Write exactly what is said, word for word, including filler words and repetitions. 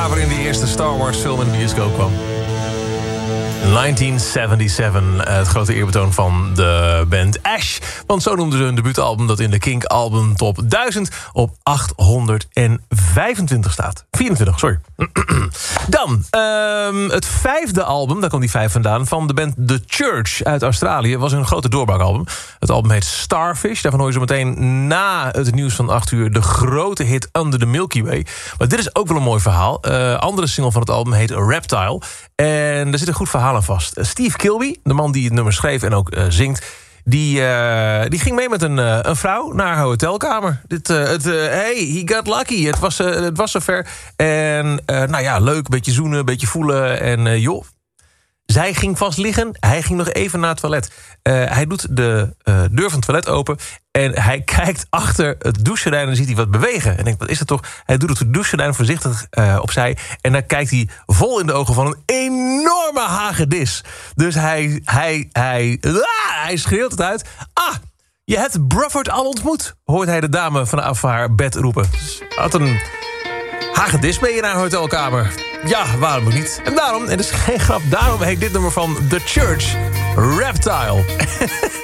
jaar waarin de eerste Star Wars film in de bioscoop kwam. negentien zevenenzeventig, het grote eerbetoon van de band Ash. Want zo noemden ze hun debuutalbum dat in de Kink Album Top duizend op achthonderdvijfentwintig staat. vierentwintig, sorry. Dan, um, het vijfde album, daar komt die vijf vandaan, van de band The Church uit Australië, was een grote doorbraakalbum. Het album heet Starfish. Daarvan hoor je zo meteen na het nieuws van acht uur de grote hit Under the Milky Way. Maar dit is ook wel een mooi verhaal. Uh, andere single van het album heet Reptile. En er zit een goed verhaal aan vast. Steve Kilbey, de man die het nummer schreef en ook uh, zingt, Die, uh, die ging mee met een, uh, een vrouw naar haar hotelkamer. Dit, uh, het, uh, hey, he got lucky. Het was, uh, het was zover. En uh, nou ja, leuk, een beetje zoenen, een beetje voelen. En uh, joh, zij ging vast liggen. Hij ging nog even naar het toilet. Uh, hij doet de uh, deur van het toilet open. En hij kijkt achter het douchegordijn en ziet hij wat bewegen. En denkt, wat is dat toch? Hij doet het douchegordijn voorzichtig uh, opzij. En dan kijkt hij vol in de ogen van een enorme hagedis. Dus hij, hij, hij, ah, hij schreeuwt het uit. Ah, je hebt Bruford al ontmoet, hoort hij de dame vanaf haar bed roepen. Dus had een hagedis mee in haar hotelkamer. Ja, waarom ook niet? En daarom, en dat is geen grap, daarom heet dit nummer van The Church Reptile.